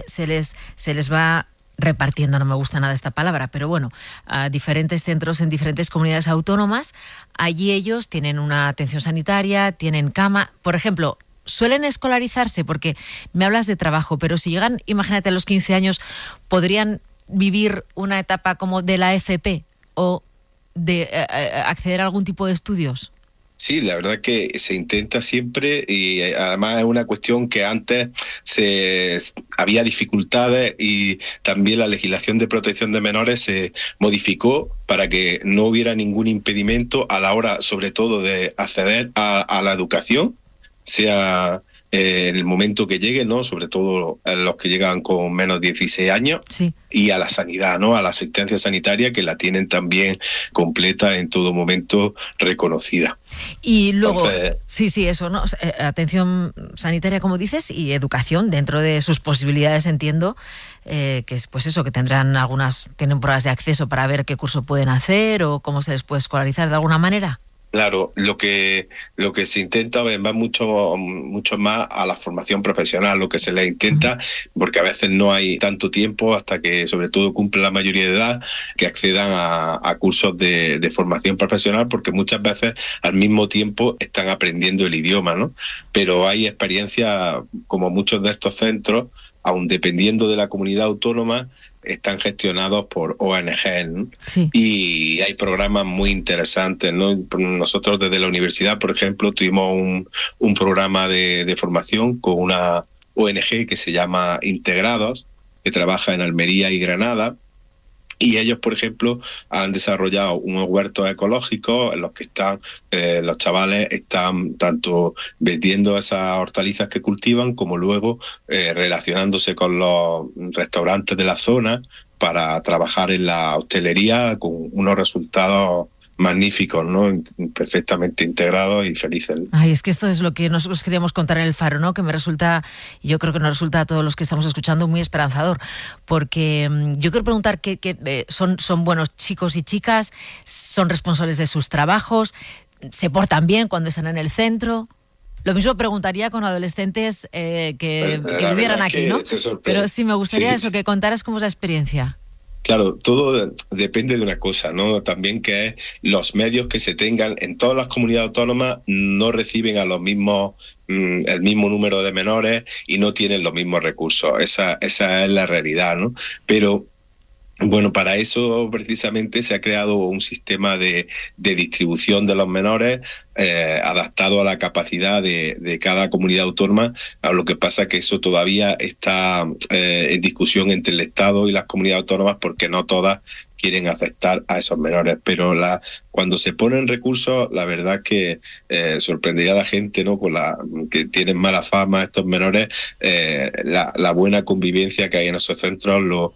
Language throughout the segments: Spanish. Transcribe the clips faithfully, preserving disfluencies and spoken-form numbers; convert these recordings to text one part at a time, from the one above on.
se les, se les va repartiendo, no me gusta nada esta palabra, pero bueno, a diferentes centros en diferentes comunidades autónomas. Allí ellos tienen una atención sanitaria, tienen cama. Por ejemplo, ¿suelen escolarizarse? Porque me hablas de trabajo, pero si llegan, imagínate, a los quince años, ¿podrían vivir una etapa como de la F P o de eh, acceder a algún tipo de estudios? Sí, la verdad que se intenta siempre, y además es una cuestión que antes se había dificultades y también la legislación de protección de menores se modificó para que no hubiera ningún impedimento a la hora, sobre todo, de acceder a, a la educación, sea eh, en el momento que llegue, ¿no? Sobre todo a los que llegan con menos de dieciséis años, sí. Y a la sanidad, ¿no? A la asistencia sanitaria, que la tienen también completa en todo momento, reconocida. Y luego, Entonces, sí, sí, eso, ¿no? Atención sanitaria, como dices, y educación dentro de sus posibilidades, entiendo, eh, que es pues eso, que tendrán algunas, tienen pruebas de acceso para ver qué curso pueden hacer o cómo se les puede escolarizar de alguna manera. Claro, lo que lo que se intenta va mucho mucho más a la formación profesional, lo que se les intenta, uh-huh. porque a veces no hay tanto tiempo hasta que sobre todo cumple la mayoría de edad, que accedan a, a cursos de, de formación profesional, porque muchas veces al mismo tiempo están aprendiendo el idioma, ¿no? Pero hay experiencias, como muchos de estos centros, aun dependiendo de la comunidad autónoma, están gestionados por O N G, ¿no? Sí. Y hay programas muy interesantes, ¿no? Nosotros desde la universidad, por ejemplo, tuvimos un, un programa de, de formación con una O N G que se llama Integrados, que trabaja en Almería y Granada. Y ellos, por ejemplo, han desarrollado unos huertos ecológicos en los que están eh, los chavales están tanto vendiendo esas hortalizas que cultivan como luego eh, relacionándose con los restaurantes de la zona para trabajar en la hostelería con unos resultados magníficos, ¿no? Perfectamente integrados y felices. Ay, es que esto es lo que nosotros queríamos contar en El Faro, ¿no? Que me resulta, yo creo que nos resulta a todos los que estamos escuchando muy esperanzador, porque yo quiero preguntar que, que eh, son, son buenos chicos y chicas, son responsables de sus trabajos, se portan bien cuando están en el centro. Lo mismo preguntaría con adolescentes eh, que, pues, que vivieran aquí, ¿no? Pero sí me gustaría sí. eso, que contaras cómo es la experiencia. Claro, todo depende de una cosa, ¿no? También que es los medios que se tengan en todas las comunidades autónomas no reciben a los mismos mmm, el mismo número de menores y no tienen los mismos recursos. Esa, esa es la realidad, ¿no? Pero bueno, para eso precisamente se ha creado un sistema de, de distribución de los menores eh, adaptado a la capacidad de, de cada comunidad autónoma. A lo que pasa que eso todavía está eh, en discusión entre el Estado y las comunidades autónomas porque no todas quieren aceptar a esos menores, pero la, cuando se ponen recursos, la verdad que eh, sorprendería a la gente, ¿no? Con la que tienen mala fama estos menores, eh, la, la buena convivencia que hay en esos centros, lo,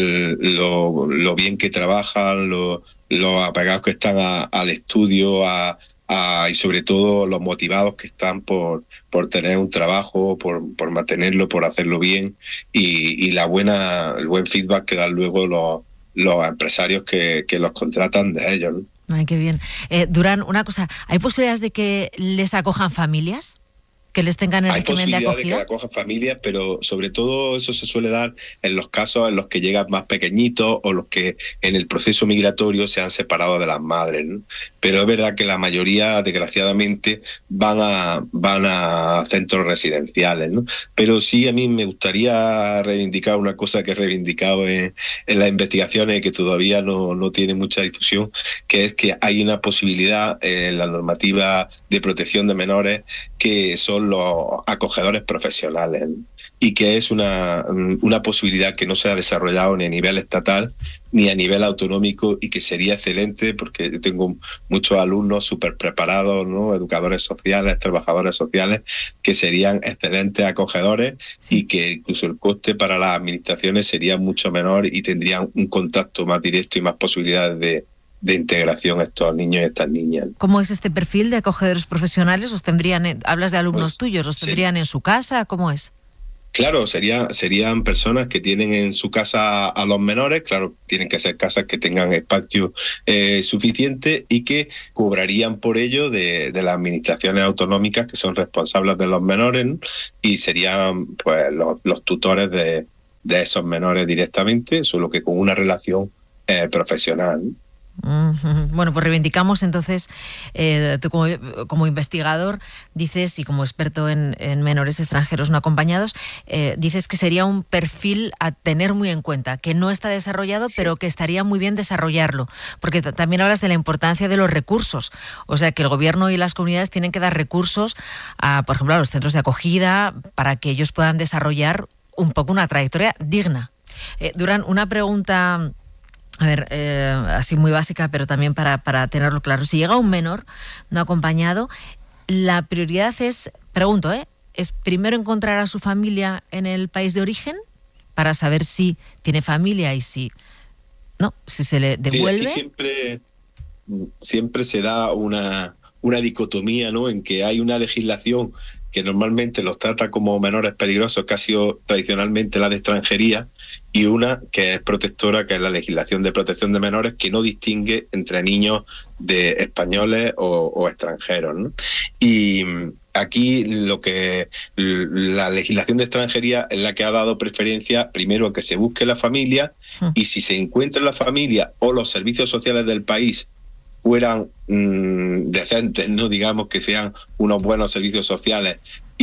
lo, lo bien que trabajan, lo, lo apegados que están a, al estudio, a, a, y sobre todo los motivados que están por, por tener un trabajo, por, por mantenerlo, por hacerlo bien, y, y la buena, el buen feedback que dan luego los los empresarios que, que los contratan de ellos, ¿no? Ay, qué bien. Eh, Durán, una cosa, ¿hay posibilidades de que les acojan familias? ¿Que les tengan el Hay régimen de acogida? Hay posibilidades de que acojan familias, pero sobre todo eso se suele dar en los casos en los que llegan más pequeñitos o los que en el proceso migratorio se han separado de las madres, ¿no? Pero es verdad que la mayoría, desgraciadamente, van a van a centros residenciales, ¿no? Pero sí, a mí me gustaría reivindicar una cosa que he reivindicado en, en las investigaciones y que todavía no, no tiene mucha difusión, que es que hay una posibilidad en la normativa de protección de menores que son los acogedores profesionales, ¿no? Y que es una, una posibilidad que no se ha desarrollado ni a nivel estatal ni a nivel autonómico y que sería excelente porque yo tengo muchos alumnos súper preparados, ¿no? Educadores sociales, trabajadores sociales, que serían excelentes acogedores sí. y que incluso el coste para las administraciones sería mucho menor y tendrían un contacto más directo y más posibilidades de de integración a estos niños y estas niñas. ¿Cómo es este perfil de acogedores profesionales? ¿Os tendrían, hablas de alumnos pues, tuyos, ¿os tendrían sí. en su casa? ¿Cómo es? Claro, sería, serían personas que tienen en su casa a los menores, claro, tienen que ser casas que tengan espacio eh, suficiente y que cobrarían por ello de, de las administraciones autonómicas que son responsables de los menores, ¿no? Y serían pues los, los tutores de de esos menores directamente, solo que con una relación eh, profesional. Bueno, pues reivindicamos entonces, eh, tú como, como investigador dices, y como experto en, en menores extranjeros no acompañados, eh, dices que sería un perfil a tener muy en cuenta, que no está desarrollado, sí, pero que estaría muy bien desarrollarlo, porque t- también hablas de la importancia de los recursos, o sea que el gobierno y las comunidades tienen que dar recursos a, por ejemplo, a los centros de acogida para que ellos puedan desarrollar un poco una trayectoria digna. Eh, Durán, una pregunta... A ver, eh, así muy básica, pero también para, para tenerlo claro. Si llega un menor no acompañado, la prioridad es, pregunto, ¿eh? ¿Es primero encontrar a su familia en el país de origen para saber si tiene familia y si no, si se le devuelve? Sí, aquí siempre, siempre se da una, una dicotomía, ¿no? En que hay una legislación que normalmente los trata como menores peligrosos, que ha sido tradicionalmente la de extranjería, y una que es protectora, que es la legislación de protección de menores, que no distingue entre niños de españoles o, o extranjeros, ¿no? Y aquí lo que la legislación de extranjería es la que ha dado preferencia primero a que se busque la familia, y si se encuentra la familia o los servicios sociales del país fueran mmm, decentes, no digamos que sean unos buenos servicios sociales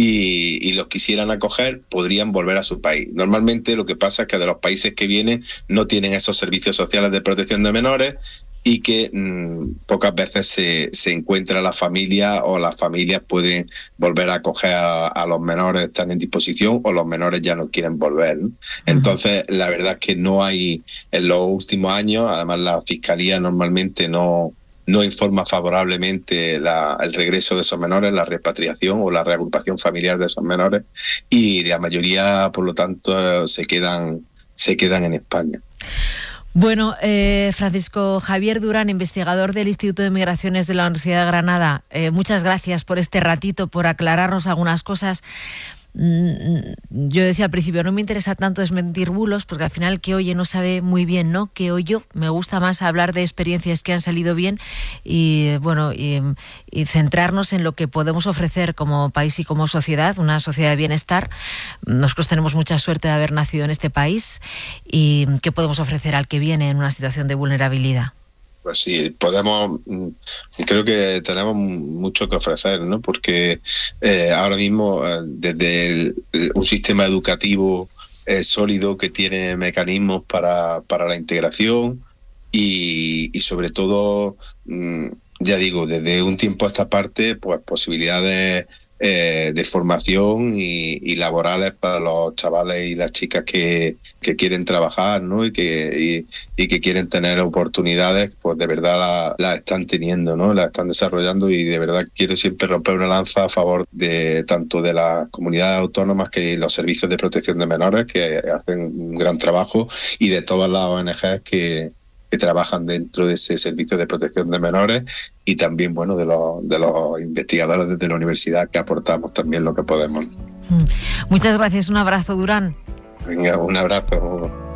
y, y los quisieran acoger, podrían volver a su país. Normalmente lo que pasa es que de los países que vienen no tienen esos servicios sociales de protección de menores y que mmm, pocas veces se, se encuentra la familia o las familias pueden volver a acoger a, a los menores que están en disposición o los menores ya no quieren volver, ¿no? Entonces, la verdad es que no hay, en los últimos años, además la Fiscalía normalmente no... no informa favorablemente la, el regreso de esos menores, la repatriación o la reagrupación familiar de esos menores, y la mayoría, por lo tanto, se quedan, se quedan en España. Bueno, eh, Francisco Javier Durán, investigador del Instituto de Migraciones de la Universidad de Granada, eh, muchas gracias por este ratito, por aclararnos algunas cosas. Yo decía al principio, no me interesa tanto desmentir bulos, porque al final el que oye no sabe muy bien, ¿no?, qué oyo. Me gusta más hablar de experiencias que han salido bien y, bueno, y, y centrarnos en lo que podemos ofrecer como país y como sociedad, una sociedad de bienestar. Nosotros tenemos mucha suerte de haber nacido en este país, y qué podemos ofrecer al que viene en una situación de vulnerabilidad. Pues sí, podemos, creo que tenemos mucho que ofrecer, ¿no? Porque eh, ahora mismo, eh, desde el, un sistema educativo eh, sólido que tiene mecanismos para, para la integración y, y sobre todo, mm, ya digo, desde un tiempo a esta parte, pues posibilidades eh, de formación y, y laborales para los chavales y las chicas que, que quieren trabajar, ¿no? Y que, y, y que quieren tener oportunidades, pues de verdad las la están teniendo, ¿no? Las están desarrollando, y de verdad quiero siempre romper una lanza a favor de tanto de las comunidades autónomas que los servicios de protección de menores, que hacen un gran trabajo, y de todas las O N Ges que que trabajan dentro de ese servicio de protección de menores, y también, bueno, de los, de los investigadores desde la universidad, que aportamos también lo que podemos. Muchas gracias, un abrazo, Durán. Venga, un abrazo.